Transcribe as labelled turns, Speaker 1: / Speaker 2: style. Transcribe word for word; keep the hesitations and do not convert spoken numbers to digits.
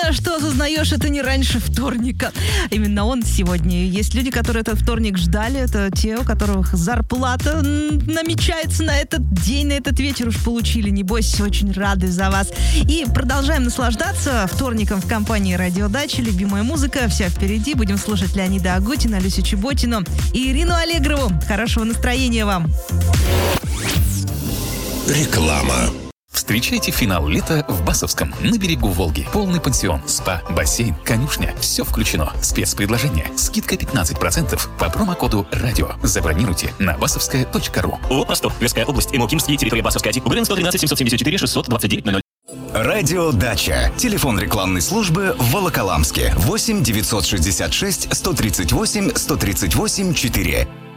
Speaker 1: приятно, что осознаешь это не раньше вторника. Именно он сегодня. Есть люди, которые этот вторник ждали. Это те, у которых зарплата намечается на этот день, на этот вечер уж получили. Небось, очень рады за вас. И продолжаем наслаждаться вторником в компании «Радиодача». Любимая музыка. Вся впереди. Будем слушать Леонида Агутина, Люсю Чеботину и Ирину Аллегрову. Хорошего настроения вам.
Speaker 2: Реклама.
Speaker 3: Встречайте финал лета в Басовском, на берегу Волги. Полный пансион, спа, бассейн, конюшня. Все включено. Спецпредложение. Скидка пятнадцать процентов по промокоду «Радио». Забронируйте на басовская точка ру.
Speaker 4: О, Ростов, Тверская область, Имокимский, территория Басовская. Углен сто тринадцать семьсот семьдесят четыре шестьсот двадцать девять ноль ноль.
Speaker 5: Радиодача. Телефон рекламной службы в Волоколамске. восемь девятьсот шестьдесят шесть сто тридцать восемь сто тридцать восемь четыре.